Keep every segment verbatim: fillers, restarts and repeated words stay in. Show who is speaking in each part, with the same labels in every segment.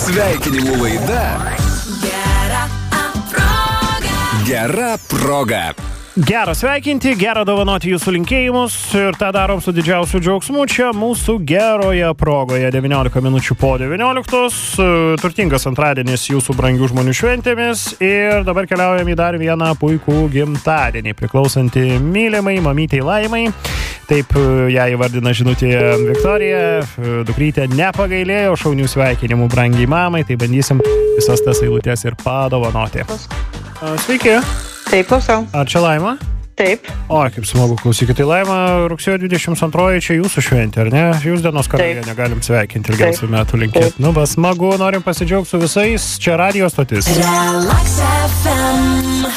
Speaker 1: Sveikinimų laida Gera proga. Gera proga.
Speaker 2: Gera sveikinti, gera dovanoti jūsų linkėjimus ir tą darom su didžiausiu džiaugsmu čia mūsų geroje progoje. devyniolika minučių po devynioliktos, turtingas antradienis jūsų brangių žmonių šventėmis ir dabar keliaujam į dar vieną puikų gimtadienį, priklausantį mylimai mamytei Laimai. Taip ją įvardina žinutėje Viktorija, dukrytė nepagailėjo šaunių sveikinimų brangiai mamai, tai bandysim visas tas eilutės ir padovanoti. Sveiki.
Speaker 3: Taip, klausau.
Speaker 2: Ar čia Laima?
Speaker 3: Taip.
Speaker 2: O, kaip smagu, klausykit. Tai Laima, rugsėjo dvidešimt antroji čia jūsų šventė, ar ne? Jūs dienos karalienė negalim sveikinti, ilgiausių metų linkėti. Nu, bas, smagu, norim pasidžiaugti su visais. Čia radio stotis. Relax F M.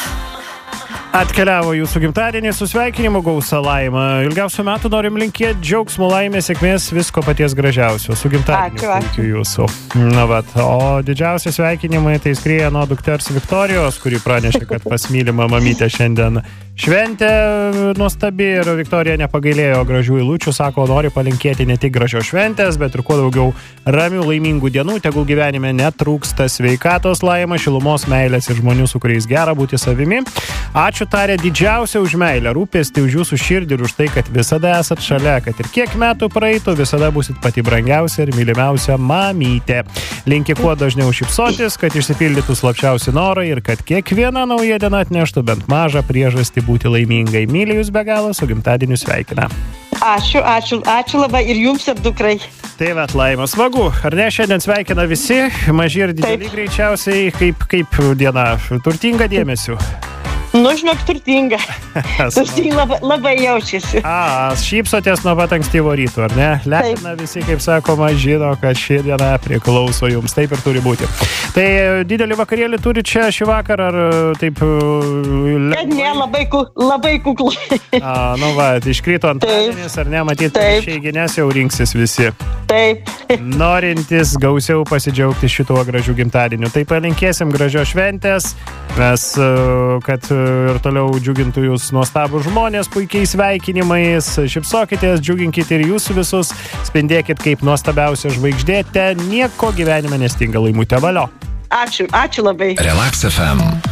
Speaker 2: Atkeliavo jūsų gimtadienį su sveikinimu gausa Laima. Ilgiausių metų norim linkėti džiaugsmo, laimės, sėkmės, visko paties gražiausio. Su gimtadieniu linkiu jūsų. Na, vat. O didžiausi sveikinimai tai skrieja nuo dukters Viktorijos, kuri pranešė, kad pas mylimą mamytę šiandien šventė nuostabi ir Viktorija nepagailėjo gražių eilučių. Sako, nori palinkėti ne tik gražios šventės, bet ir kuo daugiau ramių, laimingų dienų. Tegul gyvenime netrūksta sveikatos, Laima, šilumos, meilės ir žmonių, su kuriais gera būti savimi. Ačiū tarė didžiausia už meilę, rūpestį už jūsų širdį ir už tai, kad visada esat šalia, kad ir kiek metų praeitų, visada būsit pati brangiausia ir mylimiausia mamytė. Linki kuo dažniau šypsotis, kad išsipildytų slapčiausi norai ir kad kiekviena nauja diena atneštų bent mažą priežastį būti laimingai. Myliu jūs be galo, su gimtadieniu sveikina.
Speaker 3: Ačiū, ačiū, ačiū labai ir jums ir dukrai.
Speaker 2: Tai vat, Laima, smagu. Ar ne, šiandien sveikina visi, maži ir dideli greičiausiai, kaip, kaip diena, turtinga dėmesiu.
Speaker 3: Nu, žinok, turtinga. Turtinga labai, labai jaučiasi.
Speaker 2: A, šypsotės nuo pat ankstyvo ryto, ar ne? Lepina visi, kaip sakoma, žino, kad ši diena priklauso jums. Taip ir turi būti. Tai didelį vakarėlį turi čia šį vakarą, ar taip...
Speaker 3: Lengvai? Ne, labai, labai kuklu.
Speaker 2: A, nu va, iškrito antradienis, ar ne? Matyt, išeiginės jau rinksis visi.
Speaker 3: Taip.
Speaker 2: Norintis gausiau pasidžiaugti šituo gražiu gimtadieniu. Tai palinkėsim gražios šventės, mes, kad ir toliau džiugintų jūs nuostabų žmonės puikiais sveikinimais, šypsokitės, džiuginkite ir jūs visus, spindėkit kaip nuostabiausia žvaigždė, nieko gyvenime nestinga, Laimutė, valio.
Speaker 3: Ačiū, ačiū labai.
Speaker 1: Relax F M.